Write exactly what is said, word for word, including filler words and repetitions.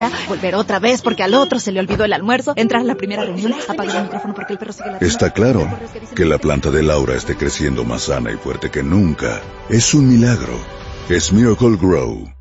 Volver otra vez porque al otro se le olvidó el almuerzo. Entrar a la primera reunión, apagar el micrófono porque el perro sigue ladrando. Está claro que la planta de Laura esté creciendo más sana y fuerte que nunca. Es un milagro. Es Miracle Grow.